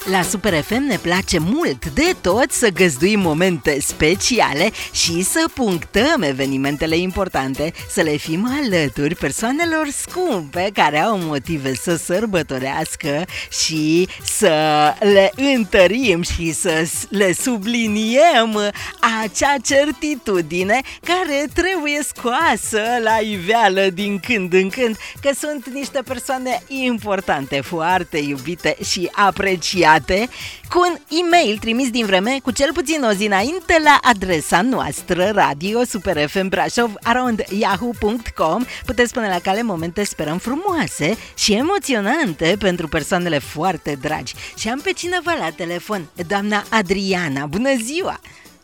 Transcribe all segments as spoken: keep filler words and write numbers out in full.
La Super F M ne place mult de tot să găzduim momente speciale și să punctăm evenimentele importante, să le fim alături persoanelor scumpe care au motive să sărbătorească și să le întărim și să le subliniem acea certitudine care trebuie scoasă la iveală din când în când, că sunt niște persoane importante, foarte iubite și apreciate, cu un e-mail trimis din vreme cu cel puțin o zi înainte la adresa noastră radio superfmbrașov arond yahoo punct com. Puteți spune la cale momente, sperăm, frumoase și emoționante pentru persoanele foarte dragi. Și am pe cineva la telefon, doamna Adriana. Bună ziua!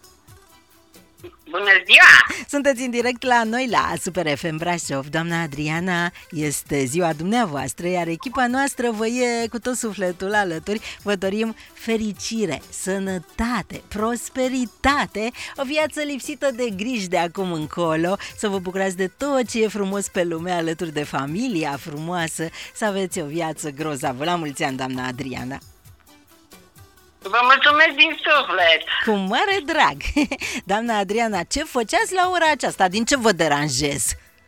Bună ziua! Sunteți în direct la noi la Super F M Brașov. Doamna Adriana, este ziua dumneavoastră, iar echipa noastră vă e cu tot sufletul alături. Vă dorim fericire, sănătate, prosperitate, o viață lipsită de griji de acum încolo, să vă bucurați de tot ce e frumos pe lume alături de familia frumoasă, să aveți o viață grozavă. La mulți ani, doamna Adriana! Vă mulțumesc din suflet! Cu mare drag! Doamna Adriana, ce făceați la ora aceasta? Din ce vă deranjez?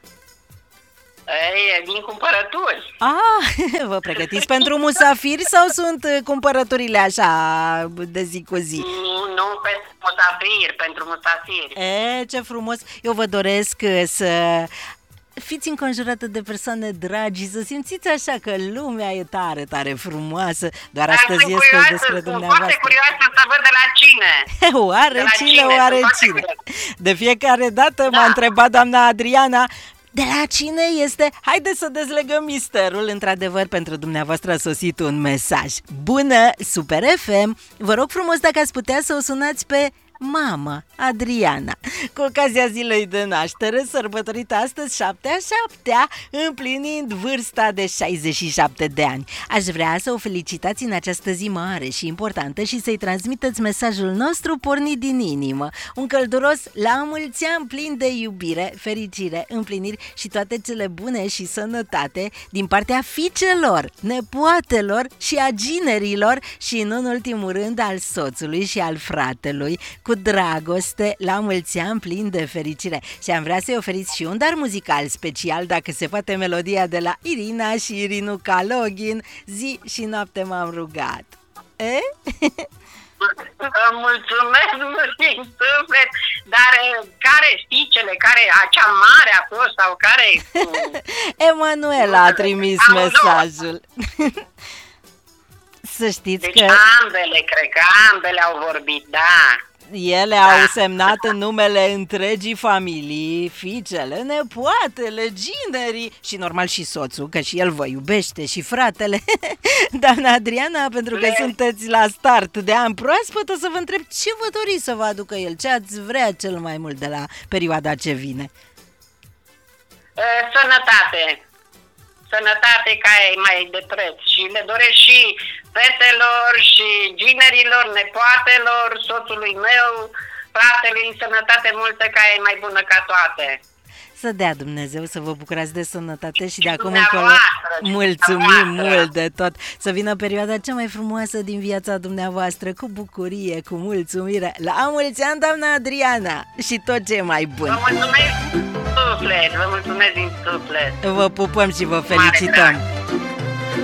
Ei, din cumpărături. Ah, vă pregătiți pentru musafiri sau sunt cumpărăturile așa de zi cu zi? Nu, nu pentru musafiri, pentru musafiri. E, ce frumos! Eu vă doresc să fiți înconjurată de persoane dragi, să simțiți așa că lumea e tare, tare frumoasă. Doar Dar astăzi este curioasă, despre sunt dumneavoastră. foarte curioasă să văd de la cine. Oare de la cine, cine, oare sunt cine? foarte De fiecare dată Da. m-a întrebat doamna Adriana, de la cine este? Haideți să dezlegăm misterul. Într-adevăr, pentru dumneavoastră a sosit un mesaj. Bună, Super F M! Vă rog frumos dacă ați putea să o sunați pe mama Adriana, cu ocazia zilei de naștere, sărbătorită astăzi șaptea șaptea, împlinind vârsta de șaizeci și șapte de ani. Aș vrea să o felicitați în această zi mare și importantă și să-i transmiteți mesajul nostru pornit din inimă. Un călduros la mulți ani plin de iubire, fericire, împliniri și toate cele bune și sănătate din partea fiicelor, nepoatelor și a ginerilor și, în ultimul rând, al soțului și al fratelui. Cu dragoste, la mulți ani, plin de fericire. Și am vrea să-i oferiți și un dar muzical special, dacă se poate, melodia de la Irina și Irinu Kalogin, Zi și noapte m-am rugat. E? Vă mulțumesc mult din suflet, dar care fiicele, care, acea mare a fost sau care? Emanuela a trimis mesajul. Să știți deci că ambele, cred că ambele au vorbit, da. ele Da. au semnat în numele întregii familii, fiicele, nepoatele, ginerii și normal și soțul, că și el vă iubește, și fratele. Doamna Adriana, pentru că Le- sunteți la start de an proaspăt, o să vă întreb ce vă doriți să vă aducă el, ce ați vrea cel mai mult de la perioada ce vine. E, Sănătate. Sănătate care e mai de preț și le doresc și fetelor și ginerilor, nepoatelor, soțului meu, fratelui, în sănătate multă care e mai bună ca toate. Să dea Dumnezeu să vă bucurați de sănătate și de Și acum încolo dumneavoastră, și mulțumim dumneavoastră. mult de tot. Să vină perioada cea mai frumoasă din viața dumneavoastră, cu bucurie, cu mulțumire. La mulți ani, doamna Adriana, și tot ce e mai bun. Vă mulțumesc din suflet, vă mulțumesc din suflet. Vă pupăm și vă felicităm. Mare drag.